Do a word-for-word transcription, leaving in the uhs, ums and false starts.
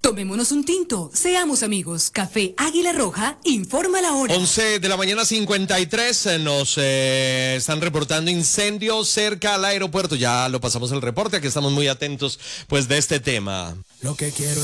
Tomémonos un tinto, seamos amigos. Café Águila Roja, informa la hora. once de la mañana cincuenta y tres, eh, nos eh, están reportando incendios cerca al aeropuerto. Ya lo pasamos el reporte, aquí estamos muy atentos pues de este tema. Lo que quiero es